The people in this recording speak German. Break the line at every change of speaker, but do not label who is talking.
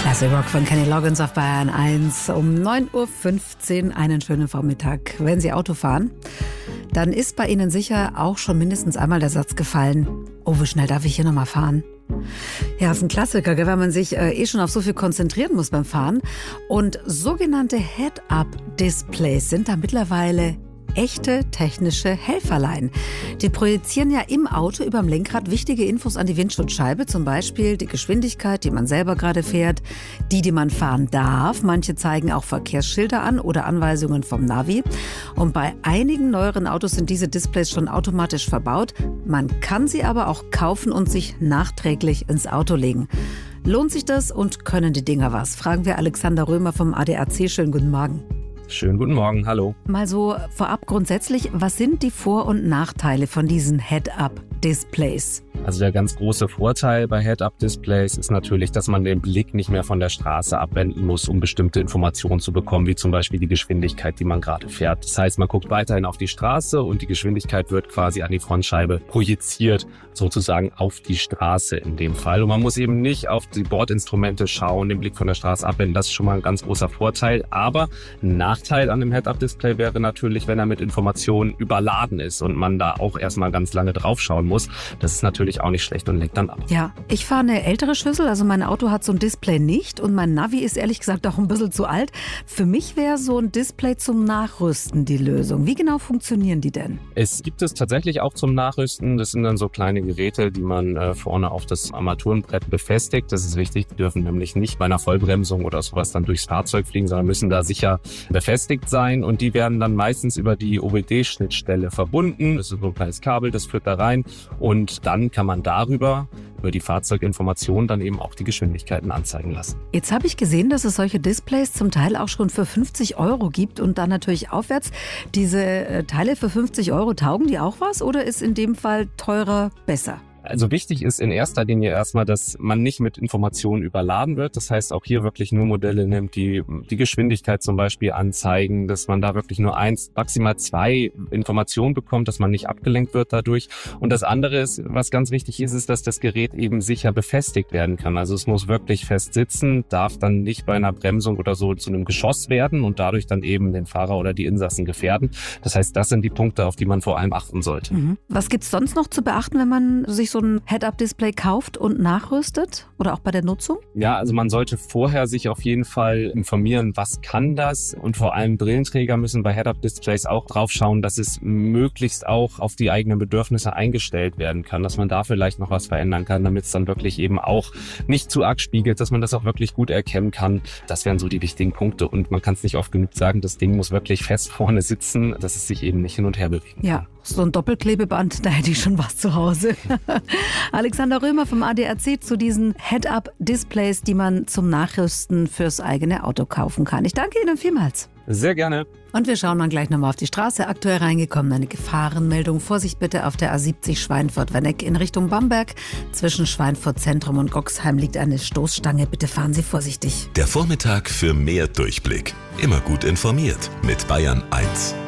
Classic Rock von Kenny Loggins auf Bayern 1 um 9.15 Uhr. Einen schönen Vormittag. Wenn Sie Auto fahren, dann ist bei Ihnen sicher auch schon mindestens einmal der Satz gefallen: Oh, wie schnell darf ich hier nochmal fahren? Ja, ist ein Klassiker, weil man sich schon auf so viel konzentrieren muss beim Fahren. Und sogenannte Head-Up-Displays sind da mittlerweile echte technische Helferlein. Die projizieren ja im Auto überm Lenkrad wichtige Infos an die Windschutzscheibe, zum Beispiel die Geschwindigkeit, die man selber gerade fährt, die man fahren darf. Manche zeigen auch Verkehrsschilder an oder Anweisungen vom Navi. Und bei einigen neueren Autos sind diese Displays schon automatisch verbaut. Man kann sie aber auch kaufen und sich nachträglich ins Auto legen. Lohnt sich das und können die Dinger was? Fragen wir Alexander Römer vom ADAC. Schönen guten Morgen.
Schönen guten Morgen, hallo.
Mal so vorab grundsätzlich, was sind die Vor- und Nachteile von diesen Head-Up-Displays?
Also der ganz große Vorteil bei Head-Up-Displays ist natürlich, dass man den Blick nicht mehr von der Straße abwenden muss, um bestimmte Informationen zu bekommen, wie zum Beispiel die Geschwindigkeit, die man gerade fährt. Das heißt, man guckt weiterhin auf die Straße und die Geschwindigkeit wird quasi an die Frontscheibe projiziert, sozusagen auf die Straße in dem Fall. Und man muss eben nicht auf die Bordinstrumente schauen, den Blick von der Straße abwenden. Das ist schon mal ein ganz großer Vorteil. Aber ein Nachteil an dem Head-Up-Display wäre natürlich, wenn er mit Informationen überladen ist und man da auch erstmal ganz lange drauf schauen muss. Das ist natürlich auch nicht schlecht und lenkt dann ab.
Ja, ich fahre eine ältere Schüssel, also mein Auto hat so ein Display nicht und mein Navi ist ehrlich gesagt auch ein bisschen zu alt. Für mich wäre so ein Display zum Nachrüsten die Lösung. Wie genau funktionieren die denn?
Es gibt es tatsächlich auch zum Nachrüsten. Das sind dann so kleine Geräte, die man vorne auf das Armaturenbrett befestigt. Das ist wichtig, die dürfen nämlich nicht bei einer Vollbremsung oder sowas dann durchs Fahrzeug fliegen, sondern müssen da sicher befestigt sein und die werden dann meistens über die OBD-Schnittstelle verbunden. Das ist so ein kleines Kabel, das führt da rein und dann kann man darüber, über die Fahrzeuginformationen, dann eben auch die Geschwindigkeiten anzeigen lassen.
Jetzt habe ich gesehen, dass es solche Displays zum Teil auch schon für 50 € gibt und dann natürlich aufwärts. Diese Teile für 50 €, taugen die auch was oder ist in dem Fall teurer besser?
Also wichtig ist in erster Linie erstmal, dass man nicht mit Informationen überladen wird. Das heißt, auch hier wirklich nur Modelle nimmt, die die Geschwindigkeit zum Beispiel anzeigen, dass man da wirklich nur 1, maximal 2 Informationen bekommt, dass man nicht abgelenkt wird dadurch. Und das andere ist, was ganz wichtig ist, dass das Gerät eben sicher befestigt werden kann. Also es muss wirklich fest sitzen, darf dann nicht bei einer Bremsung oder so zu einem Geschoss werden und dadurch dann eben den Fahrer oder die Insassen gefährden. Das heißt, das sind die Punkte, auf die man vor allem achten sollte.
Was gibt's sonst noch zu beachten, wenn man sich so ein Head-Up-Display kauft und nachrüstet oder auch bei der Nutzung?
Ja, also man sollte vorher sich auf jeden Fall informieren, was kann das? Und vor allem Brillenträger müssen bei Head-Up-Displays auch drauf schauen, dass es möglichst auch auf die eigenen Bedürfnisse eingestellt werden kann, dass man da vielleicht noch was verändern kann, damit es dann wirklich eben auch nicht zu arg spiegelt, dass man das auch wirklich gut erkennen kann. Das wären so die wichtigen Punkte und man kann es nicht oft genug sagen, das Ding muss wirklich fest vorne sitzen, dass es sich eben nicht hin und her bewegen kann.
Ja, so ein Doppelklebeband, da hätte ich schon was zu Hause. Alexander Römer vom ADAC zu diesen Head-Up-Displays, die man zum Nachrüsten fürs eigene Auto kaufen kann. Ich danke Ihnen vielmals.
Sehr gerne.
Und wir schauen dann gleich nochmal auf die Straße. Aktuell reingekommen eine Gefahrenmeldung. Vorsicht bitte auf der A70 Schweinfurt-Werneck in Richtung Bamberg. Zwischen Schweinfurt Zentrum und Goxheim liegt eine Stoßstange. Bitte fahren Sie vorsichtig.
Der Vormittag für mehr Durchblick. Immer gut informiert mit Bayern 1.